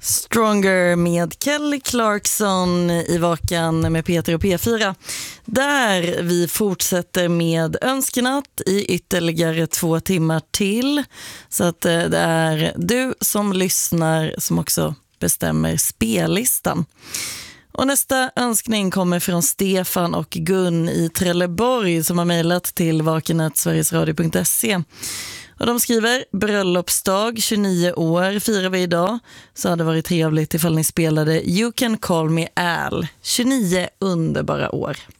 Stronger med Kelly Clarkson i Vakan med Peter och P4. Där vi fortsätter med önskenatt i ytterligare 2 timmar till. Så att det är du som lyssnar som också bestämmer spellistan. Och nästa önskning kommer från Stefan och Gun i Trelleborg som har mejlat till vaken@sverigesradio.se. Och de skriver, bröllopsdag, 29 år firar vi idag. Så hade det varit trevligt ifall ni spelade You Can Call Me Al. 29 underbara år.